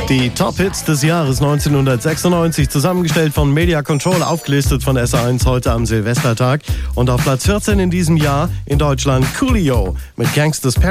Die Top-Hits des Jahres 1996, zusammengestellt von Media Control, aufgelistet von SR1 heute am Silvestertag. Und auf Platz 14 in diesem Jahr in Deutschland Coolio mit Gangsta's